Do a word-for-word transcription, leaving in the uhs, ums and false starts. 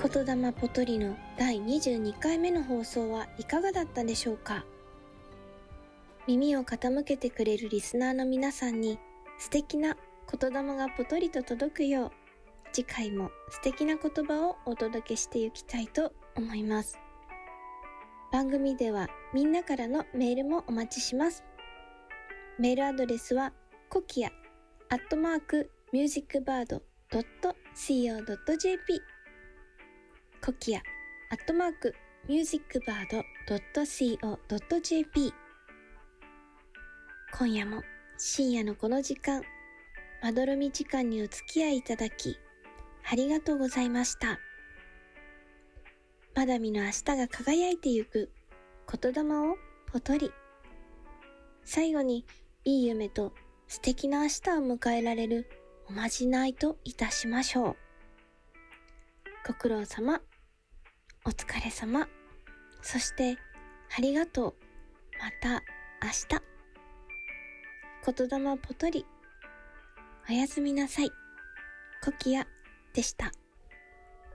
言霊ポトリのだいにじゅうにかいめの放送はいかがだったでしょうか。耳を傾けてくれるリスナーの皆さんに素敵な言霊がポトリと届くよう、次回も素敵な言葉をお届けしていきたいと思います。番組ではみんなからのメールもお待ちします。メールアドレスはコキアアットマークミュージックバードドットシーオードットジェーピー コキアアットマークミュージックバードドットシーオードットジェーピー。 今夜も深夜のこの時間、まどろみ時間にお付き合いいただきありがとうございました。まだ見ぬ明日が輝いてゆく言霊をポトリ。最後にいい夢と素敵な明日を迎えられるおまじないといたしましょう。ご苦労様、お疲れ様、そしてありがとう。また明日。言霊ポトリ。おやすみなさい。コキアでした。